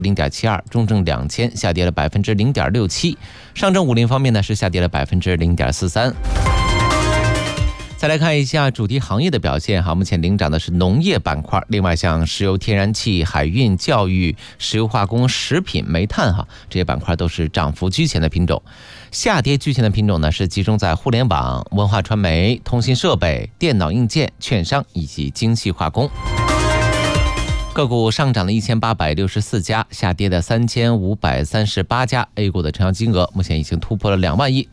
0.72%，中证2000下跌了0.67%，上证50方面呢是下跌了0.43%。再来看一下主题行业的表现目前领涨的是农业板块，另外像石油、天然气、海运、教育、石油化工、食品、煤炭这些板块都是涨幅居前的品种。下跌居前的品种呢是集中在互联网、文化传媒、通信设备、电脑硬件、券商以及精细化工。个股上涨的1864家，下跌的3538家。A 股的成交金额目前已经突破了2万亿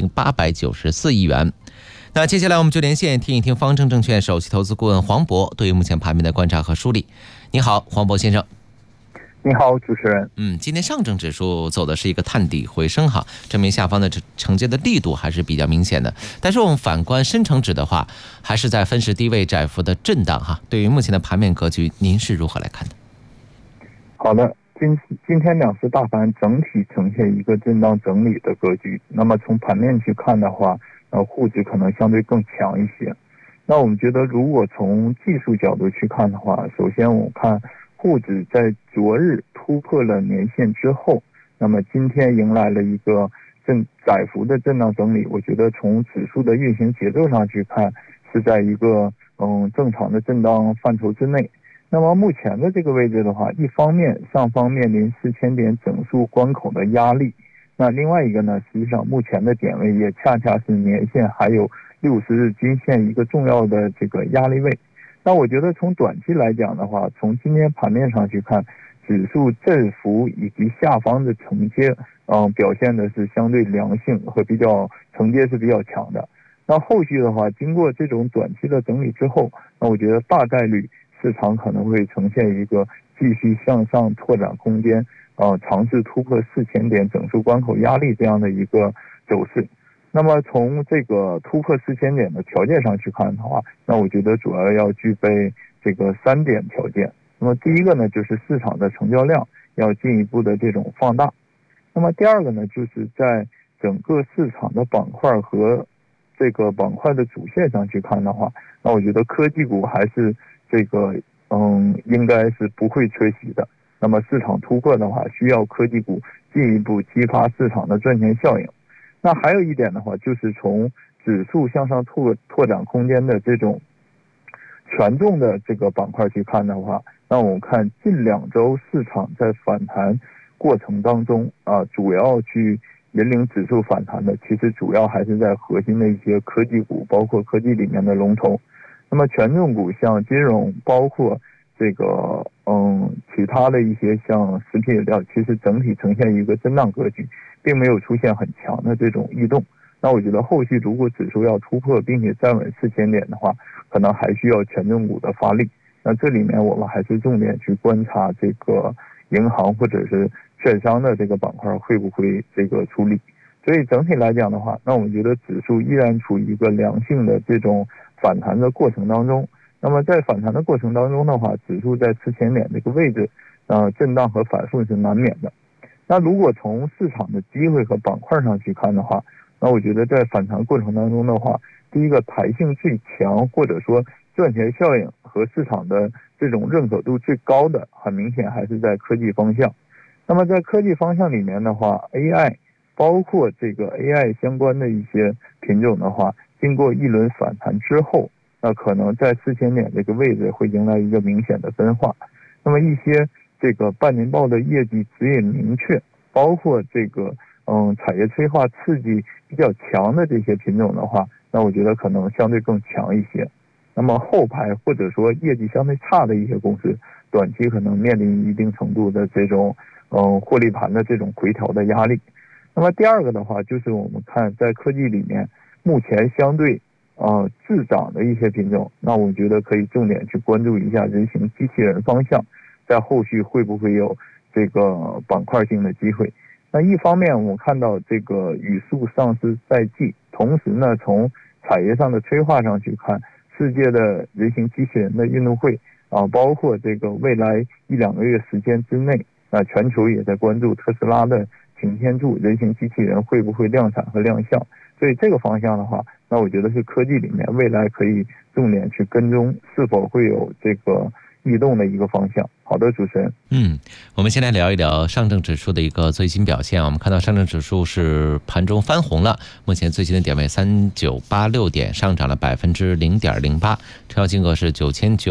，20894亿元。那接下来我们就连线听一听方正证券首席投资顾问黄渤对于目前盘面的观察和梳理。你好，黄渤先生。 你好，主持人。 今天上证指数走的是一个探底回升证明下方的承接的力度还是比较明显的。但是我们反观深成指的话，还是在分时低位窄幅的震荡对于目前的盘面格局，您是如何来看的？ 好的，今天两市大盘整体呈现一个震荡整理的格局。那么从盘面去看的话，沪指可能相对更强一些。那我们觉得，如果从技术角度去看的话，首先我们看沪指在昨日突破了年线之后，那么今天迎来了一个窄幅的震荡整理。我觉得从指数的运行节奏上去看，是在一个正常的震荡范畴之内。那么目前的这个位置的话，一方面上方面临4000点整数关口的压力，那另外一个呢，实际上目前的点位也恰恰是年线还有60日均线一个重要的这个压力位。那我觉得从短期来讲的话，从今天盘面上去看，指数振幅以及下方的承接表现的是相对良性和承接是比较强的。那后续的话，经过这种短期的整理之后，那我觉得大概率市场可能会呈现一个继续向上拓展空间，尝试突破4000点整数关口压力这样的一个走势。那么从这个突破4000点的条件上去看的话，那我觉得主要具备这个3点条件。那么第一个呢，就是市场的成交量要进一步的这种放大。那么第二个呢，就是在整个市场的板块和这个板块的主线上去看的话，那我觉得科技股还是这个应该是不会缺席的。那么市场突破的话，需要科技股进一步激发市场的赚钱效应。那还有一点的话，就是从指数向上拓展空间的这种权重的这个板块去看的话，那我们看近2周市场在反弹过程当中主要去引领指数反弹的，其实主要还是在核心的一些科技股，包括科技里面的龙头。那么权重股像金融，包括这个其他的一些像食品饮料，其实整体呈现一个震荡格局，并没有出现很强的这种异动。那我觉得后续如果指数要突破并且站稳4000点的话，可能还需要权重股的发力。那这里面我们还是重点去观察这个银行或者是券商的这个板块会不会这个出力。所以整体来讲的话，那我们觉得指数依然处于一个良性的这种反弹的过程当中。那么在反弹的过程当中的话，指数在4000点这个位置震荡和反复是难免的。那如果从市场的机会和板块上去看的话，那我觉得在反弹过程当中的话，第一个弹性最强或者说赚钱效应和市场的这种认可度最高的，很明显还是在科技方向。那么在科技方向里面的话， AI 包括这个 AI 相关的一些品种的话，经过一轮反弹之后，那可能在4000点这个位置会迎来一个明显的分化。那么一些这个半年报的业绩指引明确，包括这个产业催化刺激比较强的这些品种的话，那我觉得可能相对更强一些。那么后排或者说业绩相对差的一些公司，短期可能面临一定程度的这种获利盘的这种回调的压力。那么第二个的话，就是我们看在科技里面目前相对滞涨的一些品种，那我觉得可以重点去关注一下人形机器人方向，在后续会不会有这个板块性的机会。那一方面我们看到这个语速上市在即，同时呢从产业上的催化上去看，世界的人形机器人的运动会包括这个未来1-2个月时间之内，全球也在关注特斯拉的擎天柱人形机器人会不会量产和亮相。所以这个方向的话，那我觉得是科技里面未来可以重点去跟踪是否会有这个异动的一个方向。 好的，主持人。 我们先来聊一聊上证指数的一个最新表现。我们看到上证指数是盘中翻红了，目前最新的点位3986点，上涨了0.08%，成交金额是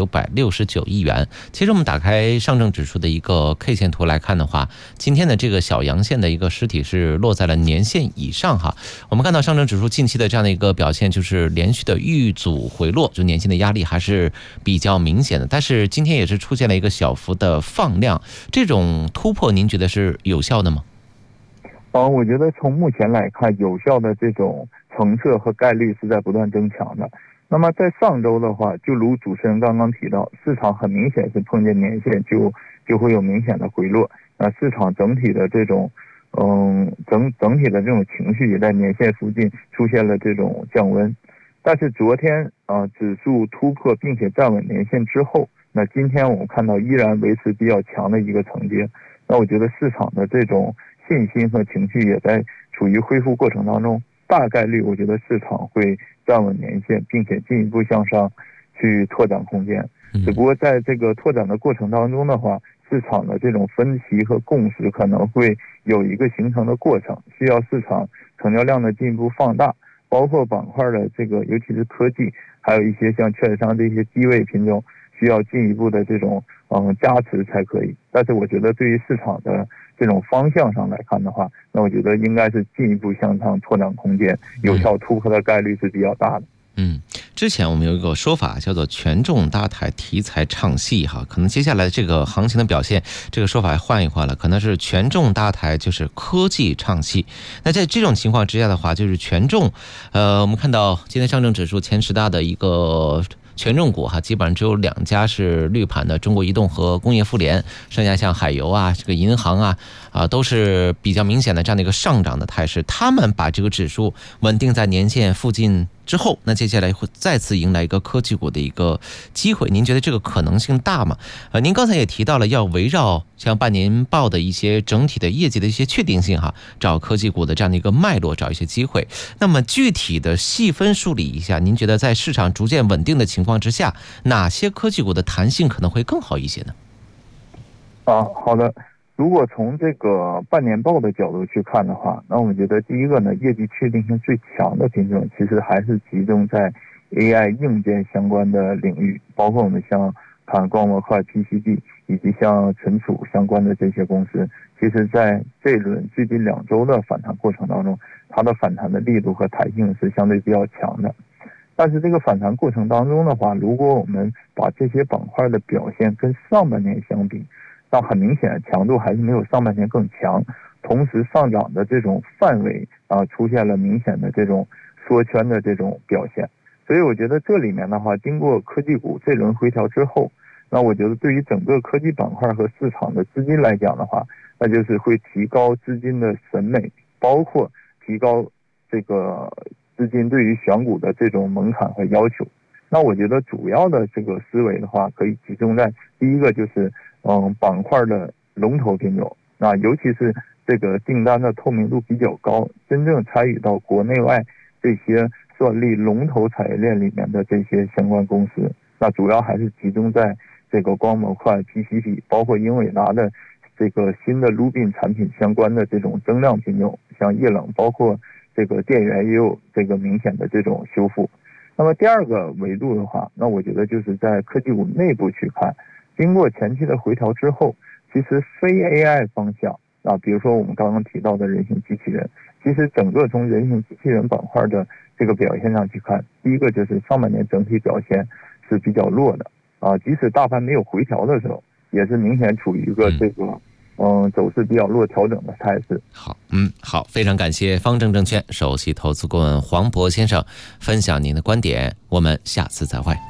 9969亿元。其实我们打开上证指数的一个 K 线图来看的话，今天的这个小阳线的一个实体是落在了年线以上哈。我们看到上证指数近期的这样的一个表现，就是连续的遇阻回落，就年线的压力还是比较明显的，但是今天也是出现了一个小幅的放量，这种突破您觉得是有效的吗？ 我觉得从目前来看，有效的这种层次和概率是在不断增强的。那么在上周的话，就如主持人刚刚提到，市场很明显是碰见年线就会有明显的回落，市场整体的这种整体的这种情绪也在年线附近出现了这种降温。但是昨天指数突破并且站稳年线之后，那今天我们看到依然维持比较强的一个承接，那我觉得市场的这种信心和情绪也在处于恢复过程当中，大概率我觉得市场会站稳年线，并且进一步向上去拓展空间。只不过在这个拓展的过程当中的话，市场的这种分歧和共识可能会有一个形成的过程，需要市场成交量的进一步放大，包括板块的这个尤其是科技，还有一些像券商这些低位品种需要进一步的这种加持才可以。但是我觉得对于市场的这种方向上来看的话，那我觉得应该是进一步向上拓展空间，有效突破的概率是比较大的。 之前我们有一个说法叫做权重搭台题材唱戏哈，可能接下来这个行情的表现，这个说法换一换了，可能是权重搭台就是科技唱戏。那在这种情况之下的话，就是权重我们看到今天上证指数前10大的一个权重股哈，基本上只有2家是绿盘的，中国移动和工业富联，剩下像海油啊、这个银行都是比较明显的这样的一个上涨的态势。他们把这个指数稳定在年线附近之后，那接下来会再次迎来一个科技股的一个机会，您觉得这个可能性大吗？您刚才也提到了要围绕像半年报的一些整体的业绩的一些确定性哈，找科技股的这样的一个脉络，找一些机会。那么具体的细分梳理一下，您觉得在市场逐渐稳定的情况之下，哪些科技股的弹性可能会更好一些呢？ 好的。如果从这个半年报的角度去看的话，那我们觉得第一个呢，业绩确定性最强的品种其实还是集中在 AI 硬件相关的领域，包括我们像看光模块 PCB 以及像存储相关的这些公司，其实在这轮最近2周的反弹过程当中，它的反弹的力度和弹性是相对比较强的。但是这个反弹过程当中的话，如果我们把这些板块的表现跟上半年相比，那很明显强度还是没有上半年更强，同时上涨的这种范围出现了明显的这种缩圈的这种表现。所以我觉得这里面的话，经过科技股这轮回调之后，那我觉得对于整个科技板块和市场的资金来讲的话，那就是会提高资金的审美，包括提高这个资金对于选股的这种门槛和要求。那我觉得主要的这个思维的话，可以集中在第一个就是板块的龙头品种，尤其是这个订单的透明度比较高，真正参与到国内外这些算力龙头产业链里面的这些相关公司，那主要还是集中在这个光模块 PCB， 包括英伟达的这个新的 Rubin 产品相关的这种增量品种，像液冷，包括这个电源也有这个明显的这种修复。那么第二个维度的话，那我觉得就是在科技股内部去看，经过前期的回调之后，其实非 AI 方向比如说我们刚刚提到的人形机器人，其实整个从人形机器人板块的这个表现上去看，第一个就是上半年整体表现是比较弱的即使大盘没有回调的时候，也是明显处于一个这个走势比较弱调整的态势。 好，非常感谢方正证券首席投资顾问黄渤先生分享您的观点，我们下次再会。